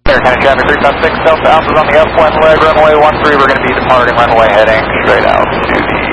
Air County traffic 356 Delta Alpha's on the upwind leg, runway 13, we're going to be departing runway heading straight out to the